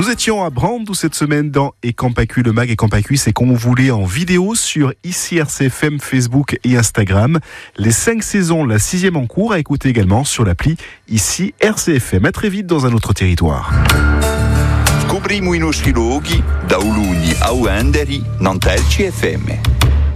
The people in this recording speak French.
Nous étions à Brandou cette semaine dans Et Campacu, le mag. Et Campacu, c'est qu'on voulait en vidéo sur ici RCFM, Facebook et Instagram. Les 5 saisons, la 6e en cours, à écouter également sur l'appli ici RCFM. À très vite dans un autre territoire. Scopriamo i nostri luoghi da Uluni a Uenderi, Nantelci FM.